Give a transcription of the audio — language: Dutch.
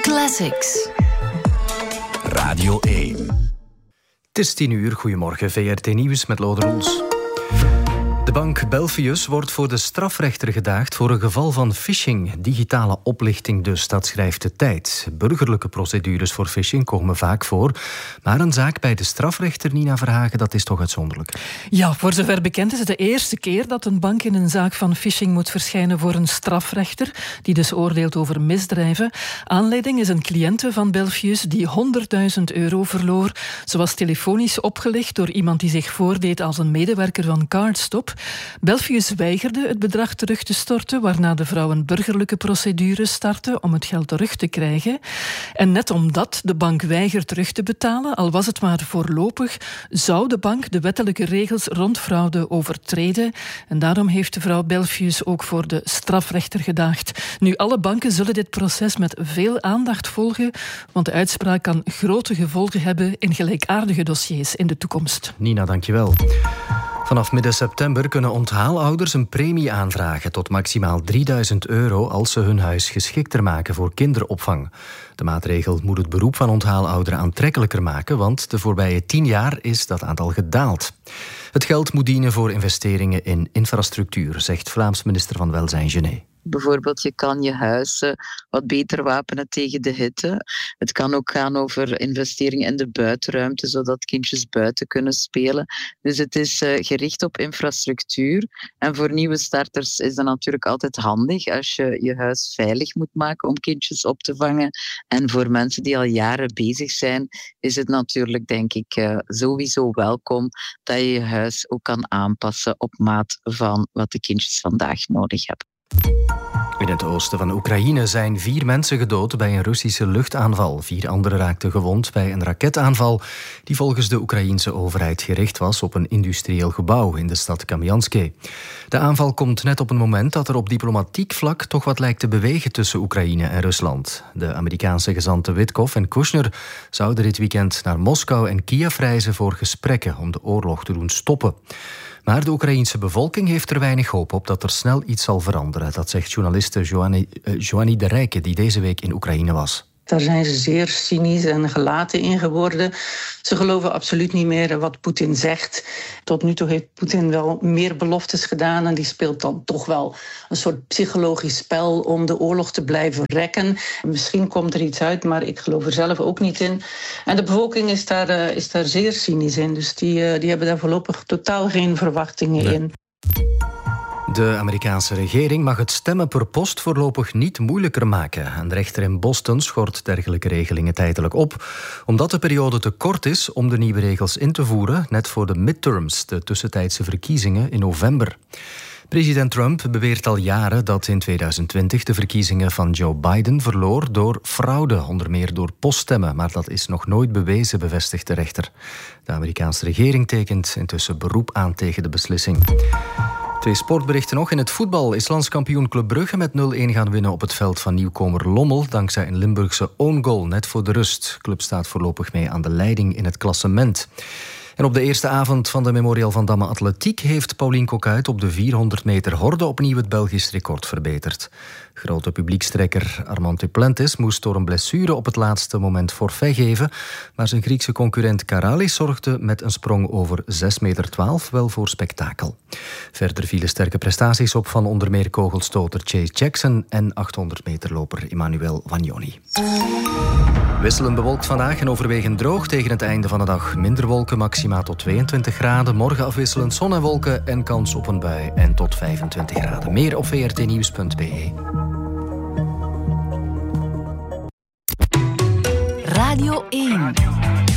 Classics. Radio 1. Het is 10:00. Goedemorgen, VRT Nieuws met Lode Roels. De bank Belfius wordt voor de strafrechter gedaagd voor een geval van phishing. Digitale oplichting dus, dat schrijft de Tijd. Burgerlijke procedures voor phishing komen vaak voor. Maar een zaak bij de strafrechter, Nina Verhagen, dat is toch uitzonderlijk? Ja, voor zover bekend is het de eerste keer dat een bank in een zaak van phishing moet verschijnen voor een strafrechter, die dus oordeelt over misdrijven. Aanleiding is een cliënte van Belfius die €100.000 verloor. Ze was telefonisch opgelicht door iemand die zich voordeed als een medewerker van Cardstop. Belfius weigerde het bedrag terug te storten, waarna de vrouw een burgerlijke procedure startte om het geld terug te krijgen. En net omdat de bank weigert terug te betalen, al was het maar voorlopig, zou de bank de wettelijke regels rond fraude overtreden. En daarom heeft de vrouw Belfius ook voor de strafrechter gedaagd. Nu, alle banken zullen dit proces met veel aandacht volgen, want de uitspraak kan grote gevolgen hebben in gelijkaardige dossiers in de toekomst. Nina, dankjewel. Vanaf midden september kunnen onthaalouders een premie aanvragen tot maximaal €3.000 als ze hun huis geschikter maken voor kinderopvang. De maatregel moet het beroep van onthaalouderen aantrekkelijker maken, want de voorbije 10 jaar is dat aantal gedaald. Het geld moet dienen voor investeringen in infrastructuur, zegt Vlaams minister van Welzijn Genet. Bijvoorbeeld, je kan je huis wat beter wapenen tegen de hitte. Het kan ook gaan over investeringen in de buitenruimte, zodat kindjes buiten kunnen spelen. Dus het is gericht op infrastructuur. En voor nieuwe starters is dat natuurlijk altijd handig als je je huis veilig moet maken om kindjes op te vangen. En voor mensen die al jaren bezig zijn, is het natuurlijk, denk ik, sowieso welkom dat je je huis ook kan aanpassen op maat van wat de kindjes vandaag nodig hebben. In het oosten van Oekraïne zijn 4 mensen gedood bij een Russische luchtaanval. 4 anderen raakten gewond bij een raketaanval die volgens de Oekraïense overheid gericht was op een industrieel gebouw in de stad Kamjanske. De aanval komt net op een moment dat er op diplomatiek vlak toch wat lijkt te bewegen tussen Oekraïne en Rusland. De Amerikaanse gezanten Witkoff en Kushner zouden dit weekend naar Moskou en Kiev reizen voor gesprekken om de oorlog te doen stoppen. Maar de Oekraïense bevolking heeft er weinig hoop op dat er snel iets zal veranderen. Dat zegt journaliste Joanny de Rijke, die deze week in Oekraïne was. Daar zijn ze zeer cynisch en gelaten in geworden. Ze geloven absoluut niet meer wat Poetin zegt. Tot nu toe heeft Poetin wel meer beloftes gedaan en die speelt dan toch wel een soort psychologisch spel om de oorlog te blijven rekken. Misschien komt er iets uit, maar ik geloof er zelf ook niet in. En de bevolking is daar zeer cynisch in, dus die hebben daar voorlopig totaal geen verwachtingen in. De Amerikaanse regering mag het stemmen per post voorlopig niet moeilijker maken. Een rechter in Boston schort dergelijke regelingen tijdelijk op, omdat de periode te kort is om de nieuwe regels in te voeren, net voor de midterms, de tussentijdse verkiezingen in november. President Trump beweert al jaren dat in 2020 de verkiezingen van Joe Biden verloor door fraude, onder meer door poststemmen. Maar dat is nog nooit bewezen, bevestigt de rechter. De Amerikaanse regering tekent intussen beroep aan tegen de beslissing. 2 sportberichten nog. In het voetbal is landskampioen Club Brugge met 0-1 gaan winnen op het veld van nieuwkomer Lommel, dankzij een Limburgse own goal net voor de rust. De club staat voorlopig mee aan de leiding in het klassement. En op de eerste avond van de Memorial van Damme Atletiek heeft Paulien Coquuyt op de 400 meter horde opnieuw het Belgisch record verbeterd. Grote publiekstrekker Armand Duplantis moest door een blessure op het laatste moment forfait geven, maar zijn Griekse concurrent Karalis zorgde met een sprong over 6,12 meter wel voor spektakel. Verder vielen sterke prestaties op van onder meer kogelstoter Chase Jackson en 800 meterloper Emmanuel Wagnoni. Wisselend bewolkt vandaag en overwegend droog. Tegen het einde van de dag minder wolken, maxima tot 22 graden. Morgen afwisselend zon en wolken en kans op een bui en tot 25 graden. Meer op vrtnieuws.be. Radio 1.